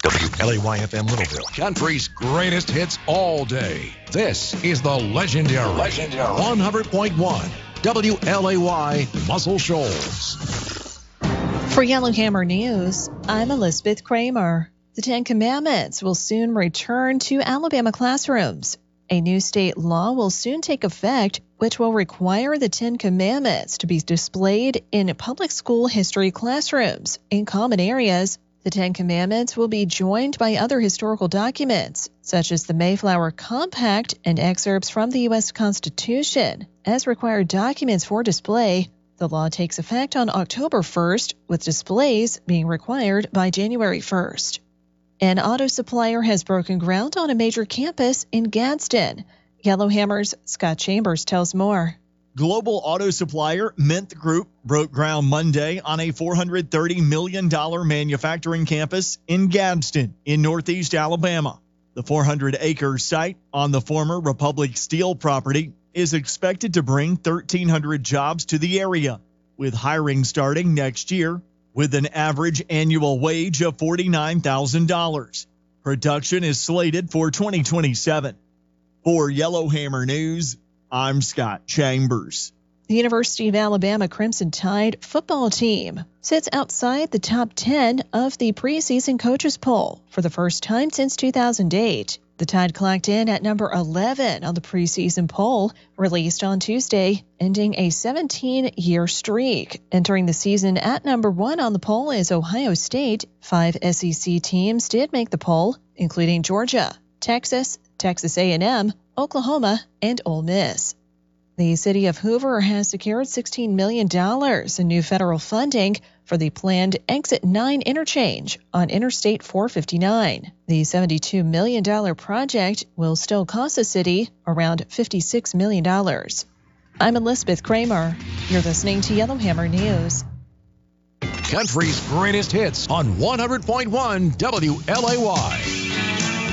WLAY-FM Littleville, country's greatest hits all day. This is the legendary 100.1 WLAY Muscle Shoals. For Yellowhammer News, I'm Elizabeth Kramer. The Ten Commandments will soon return to Alabama classrooms. A new state law will soon take effect, which will require the Ten Commandments to be displayed in public school history classrooms in common areas. The Ten Commandments will be joined by other historical documents, such as the Mayflower Compact and excerpts from the U.S. Constitution, as required documents for display. The law takes effect on October 1st, with displays being required by January 1st. An auto supplier has broken ground on a major campus in Gadsden. Yellowhammer's Scott Chambers tells more. Global auto supplier Mint Group broke ground Monday on a $430 million manufacturing campus in Gadsden in northeast Alabama. The 400-acre site on the former Republic Steel property is expected to bring 1,300 jobs to the area, with hiring starting next year with an average annual wage of $49,000. Production is slated for 2027. For Yellowhammer News, I'm Scott Chambers. The University of Alabama Crimson Tide football team sits outside the top 10 of the preseason coaches poll for the first time since 2008. The Tide clocked in at number 11 on the preseason poll, released on Tuesday, ending a 17-year streak. Entering the season at number 1 on the poll is Ohio State. 5 SEC teams did make the poll, including Georgia, Texas, Texas A&M, Oklahoma, and Ole Miss. The city of Hoover has secured $16 million in new federal funding for the planned Exit 9 interchange on Interstate 459. The $72 million project will still cost the city around $56 million. I'm Elizabeth Kramer. You're listening to Yellowhammer News. Country's greatest hits on 100.1 WLAY.